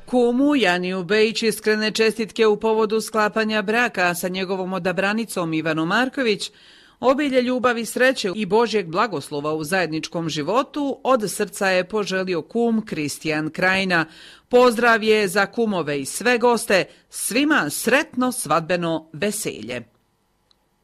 Kumu Janiju Bejić iskrene čestitke u povodu sklapanja braka sa njegovom odabranicom Ivanom Marković, obilje ljubavi, sreće i Božjeg blagoslova u zajedničkom životu od srca je poželio kum Kristijan Krajina. Pozdrav je za kumove i sve goste, svima sretno svadbeno veselje.